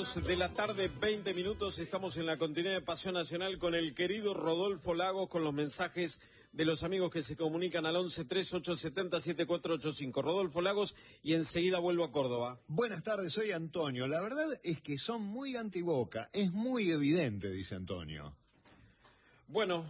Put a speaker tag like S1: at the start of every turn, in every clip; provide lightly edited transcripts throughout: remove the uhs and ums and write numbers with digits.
S1: 2 de la tarde, 20 minutos, estamos en la continuidad de Pasión Nacional con el querido Rodolfo Lagos, con los mensajes de los amigos que se comunican al 11-3870-7485. Rodolfo Lagos, y enseguida vuelvo a Córdoba.
S2: Buenas tardes, soy Antonio. La verdad es que son muy anti-Boca, es muy evidente, dice Antonio.
S1: Bueno,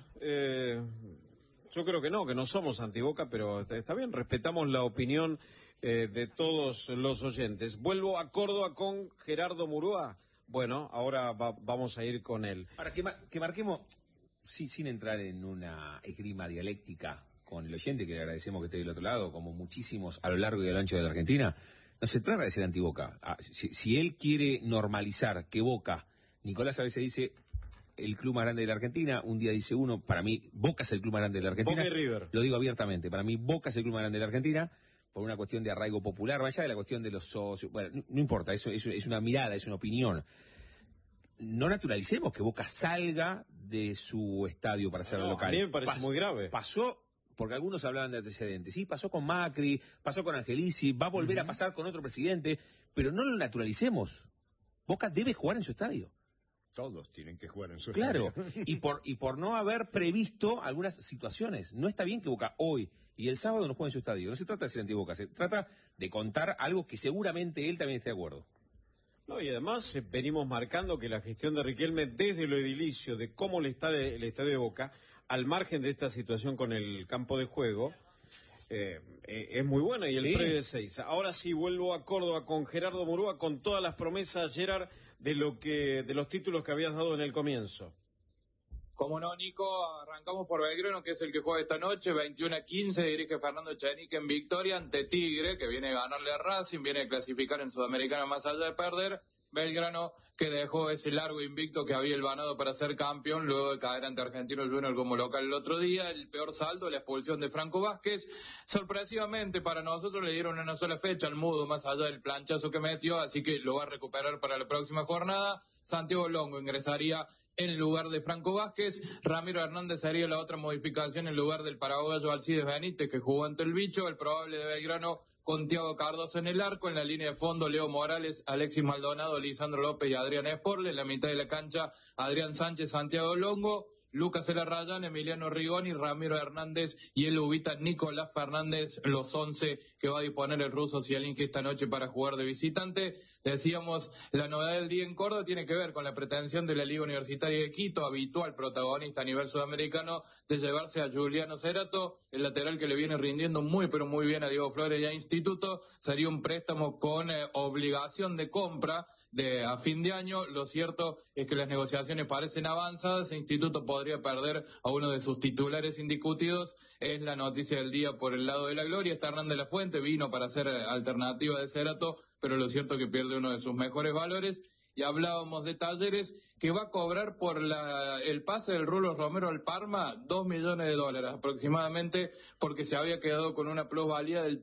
S1: yo creo que no somos anti-Boca, pero está bien, respetamos la opinión de todos los oyentes. Vuelvo a Córdoba con Gerardo Murúa. Bueno, ahora vamos a ir con él.
S3: Ahora, que marquemos, sin entrar en una esgrima dialéctica con el oyente, que le agradecemos que esté del otro lado, como muchísimos a lo largo y a lo ancho de la Argentina, no se trata de ser anti-Boca. Si él quiere normalizar que Boca, Nicolás a veces dice el club más grande de la Argentina, un día dice uno, para mí Boca es el club más grande de la Argentina.
S1: Boca y River.
S3: Lo digo abiertamente, para mí Boca es el club más grande de la Argentina, por una cuestión de arraigo popular, más allá de la cuestión de los socios. Bueno, no importa, eso es una mirada, es una opinión. No naturalicemos que Boca salga de su estadio para ser local.
S1: A mí me parece muy grave.
S3: Pasó, porque algunos hablaban de antecedentes, sí, pasó con Macri, pasó con Angelici, va a volver a pasar con otro presidente, pero no lo naturalicemos. Boca debe jugar en su estadio.
S2: Todos tienen que jugar en su
S3: estadio.
S2: Claro,
S3: y por no haber previsto algunas situaciones. No está bien que Boca hoy y el sábado no juegue en su estadio. No se trata de ser anti-Boca, se trata de contar algo que seguramente él también esté de acuerdo.
S1: No, y además venimos marcando que la gestión de Riquelme, desde lo edilicio, de cómo le está el estadio de Boca, al margen de esta situación con el campo de juego, es muy buena, y el previo de 6. Ahora sí, vuelvo a Córdoba con Gerardo Murúa, con todas las promesas, Gerard, de los títulos que habías dado en el comienzo.
S4: Como no, Nico, arrancamos por Belgrano, que es el que juega esta noche, 21-15, dirige Fernando Echenique en victoria ante Tigre, que viene a ganarle a Racing, viene a clasificar en Sudamericana más allá de perder. Belgrano, que dejó ese largo invicto que había elvanado para ser campeón, luego de caer ante Argentinos Juniors como local el otro día. El peor saldo, la expulsión de Franco Vázquez. Sorpresivamente para nosotros le dieron una sola fecha al Mudo, más allá del planchazo que metió, así que lo va a recuperar para la próxima jornada. Santiago Longo ingresaría en lugar de Franco Vázquez. Ramiro Hernández haría la otra modificación en lugar del paraguayo Alcides Benítez, que jugó ante el Bicho. El probable de Belgrano con Thiago Cardoso en el arco. En la línea de fondo, Leo Morales, Alexis Maldonado, Lisandro López y Adrián Esporle. En la mitad de la cancha, Adrián Sánchez, Santiago Longo, Lucas Elarrayán, Emiliano Rigoni, Ramiro Hernández y el ubita Nicolás Fernández, los 11 que va a disponer el ruso Zielinski esta noche para jugar de visitante. Decíamos, la novedad del día en Córdoba tiene que ver con la pretensión de la Liga Universitaria de Quito, habitual protagonista a nivel sudamericano, de llevarse a Juliano Cerato, el lateral que le viene rindiendo muy pero muy bien a Diego Flores y a Instituto. Sería un préstamo con obligación de compra a fin de año. Lo cierto es que las negociaciones parecen avanzadas. El Instituto podría perder a uno de sus titulares indiscutidos. Es la noticia del día por el lado de la gloria. Está Hernán de la Fuente, vino para ser alternativa de Cerato, pero lo cierto es que pierde uno de sus mejores valores. Y hablábamos de Talleres, que va a cobrar por el pase del Rulo Romero al Parma $2 millones aproximadamente, porque se había quedado con una plusvalía del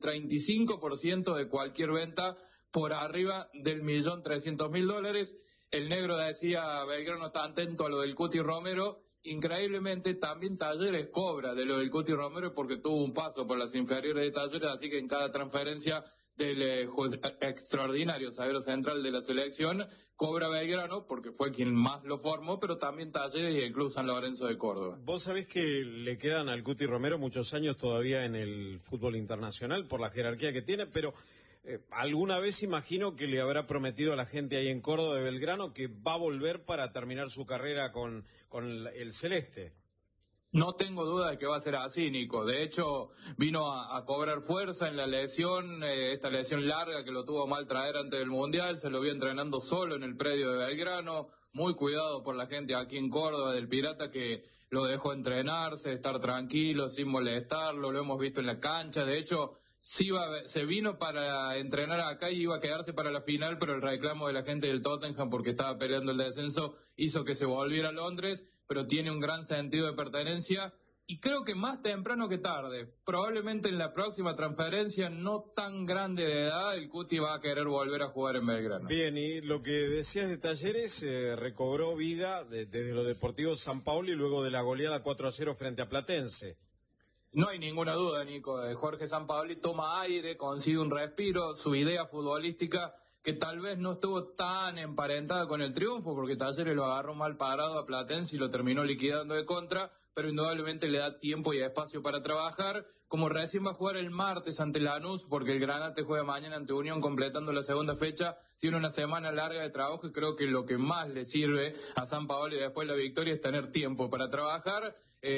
S4: 35% de cualquier venta por arriba del $1.300.000. El negro decía, Belgrano está atento a lo del Cuti Romero. Increíblemente también Talleres cobra de lo del Cuti Romero porque tuvo un paso por las inferiores de Talleres, así que en cada transferencia del extraordinario zaguero central de la selección cobra Belgrano porque fue quien más lo formó, pero también Talleres y el Club San Lorenzo de Córdoba.
S1: Vos sabés que le quedan al Cuti Romero muchos años todavía en el fútbol internacional por la jerarquía que tiene, pero alguna vez imagino que le habrá prometido a la gente ahí en Córdoba de Belgrano que va a volver para terminar su carrera con el celeste.
S4: No tengo duda de que va a ser así, Nico. De hecho, vino a cobrar fuerza en la lesión, esta lesión larga que lo tuvo mal traer antes del Mundial. Se lo vio entrenando solo en el predio de Belgrano. Muy cuidado por la gente aquí en Córdoba del Pirata, que lo dejó entrenarse, estar tranquilo, sin molestarlo. Lo hemos visto en la cancha. De hecho, se vino para entrenar acá y iba a quedarse para la final, pero el reclamo de la gente del Tottenham, porque estaba peleando el descenso, hizo que se volviera a Londres, pero tiene un gran sentido de pertenencia. Y creo que más temprano que tarde, probablemente en la próxima transferencia no tan grande de edad, el Cuti va a querer volver a jugar en Belgrano.
S1: Bien, y lo que decías de Talleres, recobró vida desde lo deportivo San Paulo y luego de la goleada 4-0 frente a Platense.
S4: No hay ninguna duda, Nico. Jorge Sampaoli toma aire, consigue un respiro, su idea futbolística que tal vez no estuvo tan emparentada con el triunfo, porque Talleres lo agarró mal parado a Platense y lo terminó liquidando de contra, pero indudablemente le da tiempo y espacio para trabajar, como recién va a jugar el martes ante Lanús, porque el Granate juega mañana ante Unión completando la segunda fecha, tiene una semana larga de trabajo y creo que lo que más le sirve a Sampaoli después de la victoria es tener tiempo para trabajar.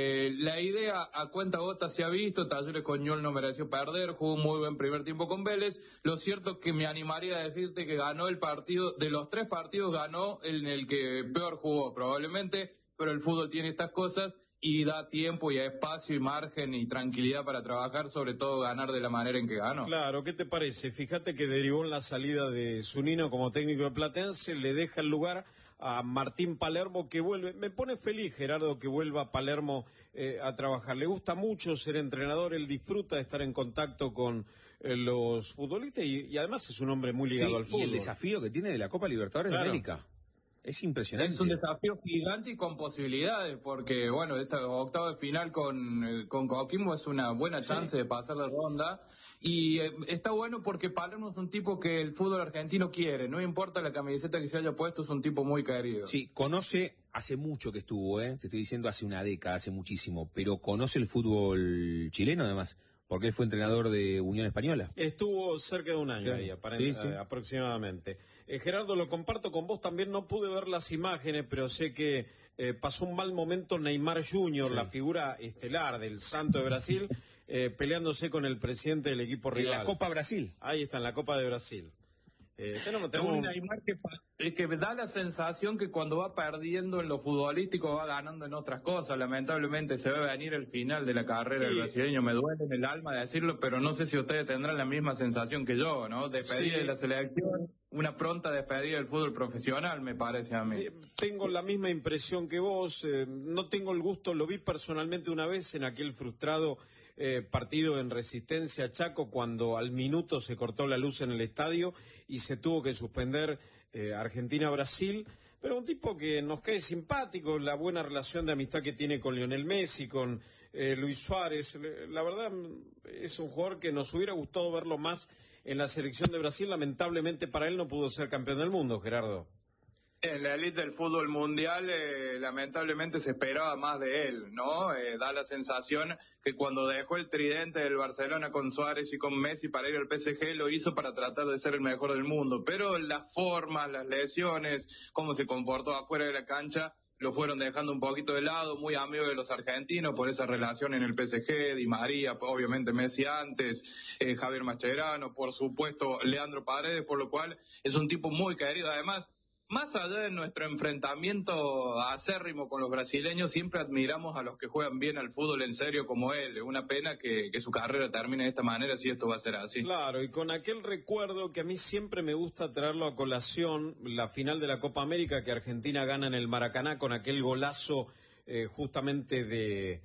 S4: La idea a cuenta gota se ha visto, Talleres con Ñol no mereció perder, jugó un muy buen primer tiempo con Vélez, lo cierto es que me animaría a decirte que ganó el partido, de los 3 partidos ganó en el que peor jugó probablemente, pero el fútbol tiene estas cosas y da tiempo y espacio y margen y tranquilidad para trabajar, sobre todo ganar de la manera en que ganó.
S1: Claro, ¿qué te parece? Fíjate que derivó en la salida de Zunino como técnico de Platense, le deja el lugar a Martín Palermo, que vuelve. Me pone feliz, Gerardo, que vuelva Palermo a trabajar. Le gusta mucho ser entrenador, él disfruta de estar en contacto con los futbolistas y además es un hombre muy ligado al fútbol.
S3: Y el desafío que tiene de la Copa Libertadores de América. Es impresionante.
S4: Es un desafío gigante y con posibilidades, porque bueno, esta octava de final con Coquimbo es una buena chance de pasar la ronda. Y está bueno porque Palermo es un tipo que el fútbol argentino quiere, no importa la camiseta que se haya puesto, es un tipo muy querido.
S3: Sí, conoce, hace mucho que estuvo, te estoy diciendo hace una década, hace muchísimo, pero conoce el fútbol chileno además, porque él fue entrenador de Unión Española.
S1: Estuvo cerca de un año ahí, aproximadamente. Gerardo, lo comparto con vos, también no pude ver las imágenes, pero sé que pasó un mal momento Neymar Jr., la figura estelar del Santo de Brasil, peleándose con el presidente del equipo rival.
S3: En la Copa Brasil.
S1: Ahí está, en la Copa de Brasil. Tenemos
S4: un Neymar que da la sensación que cuando va perdiendo en lo futbolístico va ganando en otras cosas. Lamentablemente se ve venir el final de la carrera del brasileño. Me duele en el alma decirlo, pero no sé si ustedes tendrán la misma sensación que yo, ¿no? Despedida de la selección, una pronta despedida del fútbol profesional, me parece a mí.
S1: Tengo la misma impresión que vos. No tengo el gusto, lo vi personalmente una vez en aquel frustrado partido en Resistencia Chaco, cuando al minuto se cortó la luz en el estadio y se tuvo que suspender Argentina-Brasil, pero un tipo que nos cae simpático, la buena relación de amistad que tiene con Lionel Messi, con Luis Suárez. La verdad es un jugador que nos hubiera gustado verlo más en la selección de Brasil. Lamentablemente para él no pudo ser campeón del mundo, Gerardo.
S4: En la élite del fútbol mundial, lamentablemente se esperaba más de él, ¿no? Da la sensación que cuando dejó el tridente del Barcelona con Suárez y con Messi para ir al PSG, lo hizo para tratar de ser el mejor del mundo. Pero las formas, las lesiones, cómo se comportó afuera de la cancha, lo fueron dejando un poquito de lado, muy amigo de los argentinos por esa relación en el PSG, Di María, obviamente Messi antes, Javier Mascherano, por supuesto Leandro Paredes, por lo cual es un tipo muy querido. Además, más allá de nuestro enfrentamiento acérrimo con los brasileños, siempre admiramos a los que juegan bien al fútbol en serio como él. Es una pena que su carrera termine de esta manera si esto va a ser así.
S1: Claro, y con aquel recuerdo que a mí siempre me gusta traerlo a colación, la final de la Copa América que Argentina gana en el Maracaná con aquel golazo justamente de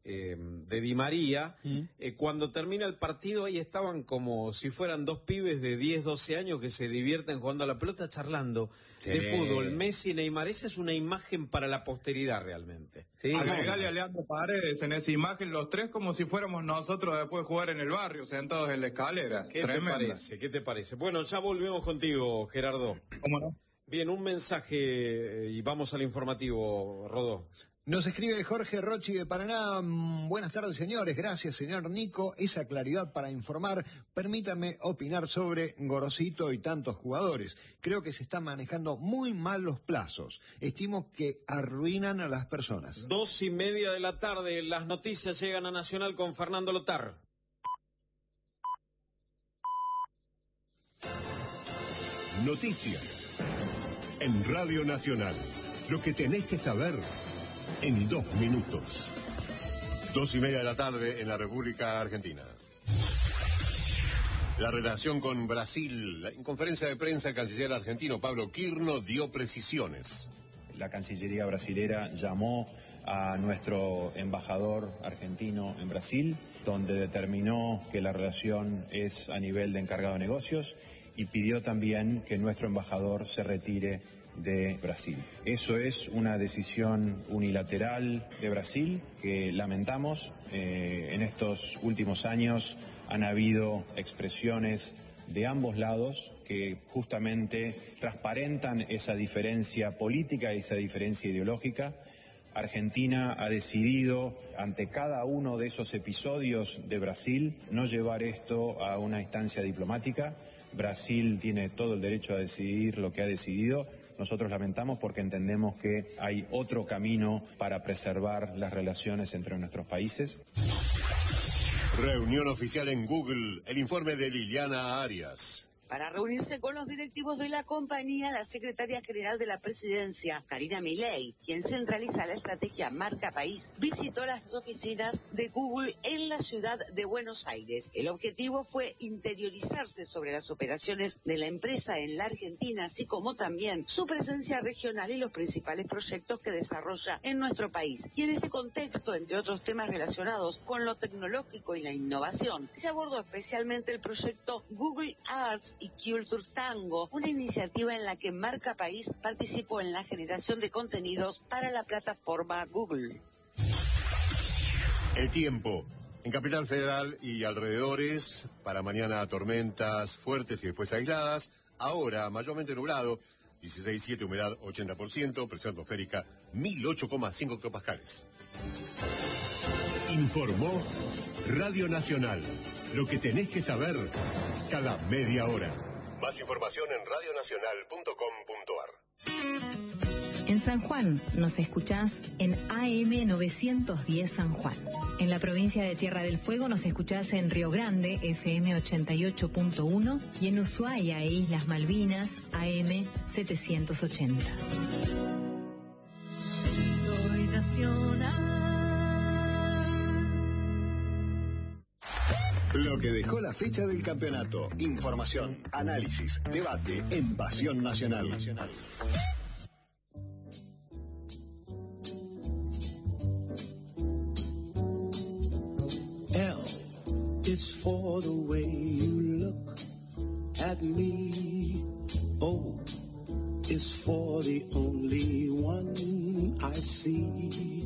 S1: Di María. Cuando termina el partido ahí estaban como si fueran 2 pibes de 10, 12 años que se divierten jugando a la pelota, charlando de fútbol. Messi y Neymar, esa es una imagen para la posteridad realmente.
S4: Agregale a Leandro Paredes en esa imagen, los tres como si fuéramos nosotros después de jugar en el barrio, sentados en la escalera.
S1: ¿Qué te parece? Bueno, ya volvemos contigo, Gerardo.
S4: ¿Cómo no?
S1: Bien, un mensaje y vamos al informativo, Rodó.
S2: Nos escribe Jorge Rochi de Paraná. Buenas tardes, señores. Gracias, señor Nico. Esa claridad para informar. Permítame opinar sobre Gorosito y tantos jugadores. Creo que se están manejando muy mal los plazos. Estimo que arruinan a las personas.
S1: 2:30 de la tarde. Las noticias llegan a Nacional con Fernando Lotar.
S5: Noticias en Radio Nacional. Lo que tenés que saber en 2 minutos. 2:30 de la tarde en la República Argentina. La relación con Brasil. En conferencia de prensa, el canciller argentino Pablo Quirno dio precisiones.
S6: La Cancillería brasilera llamó a nuestro embajador argentino en Brasil, donde determinó que la relación es a nivel de encargado de negocios y pidió también que nuestro embajador se retire de Brasil. Eso es una decisión unilateral de Brasil que lamentamos. En estos últimos años han habido expresiones de ambos lados que justamente transparentan esa diferencia política, esa diferencia ideológica. Argentina ha decidido, ante cada uno de esos episodios de Brasil, no llevar esto a una instancia diplomática. Brasil tiene todo el derecho a decidir lo que ha decidido. Nosotros lamentamos porque entendemos que hay otro camino para preservar las relaciones entre nuestros países.
S5: Reunión oficial en Google. El informe de Liliana Arias.
S7: Para reunirse con los directivos de la compañía, la secretaria general de la presidencia, Karina Milei, quien centraliza la estrategia Marca País, visitó las oficinas de Google en la ciudad de Buenos Aires. El objetivo fue interiorizarse sobre las operaciones de la empresa en la Argentina, así como también su presencia regional y los principales proyectos que desarrolla en nuestro país. Y en este contexto, entre otros temas relacionados con lo tecnológico y la innovación, se abordó especialmente el proyecto Google Arts y Culture Tango, una iniciativa en la que Marca País participó en la generación de contenidos para la plataforma Google.
S5: El tiempo. En Capital Federal y alrededores, para mañana tormentas fuertes y después aisladas. Ahora, mayormente nublado, 16,7, humedad 80%, presión atmosférica 1008,5 hectopascales. Informó Radio Nacional. Lo que tenés que saber cada media hora. Más información en radionacional.com.ar.
S8: En San Juan nos escuchás en AM 910 San Juan. En la provincia de Tierra del Fuego nos escuchás en Río Grande, FM 88.1, y en Ushuaia e Islas Malvinas, AM 780.
S9: Soy nacional.
S2: Lo que dejó la fecha del campeonato. Información, análisis, debate en Pasión Nacional.
S9: L is for the way you look at me. O is for the only one I see.